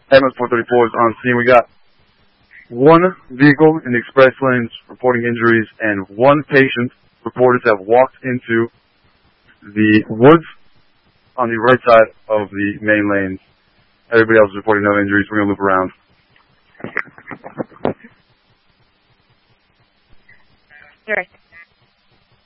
Ambulance 434 is on scene. We got one vehicle in the express lanes reporting injuries and one patient reported to have walked into the woods on the right side of the main lanes. Everybody else is reporting no injuries. We're going to loop around. Direct.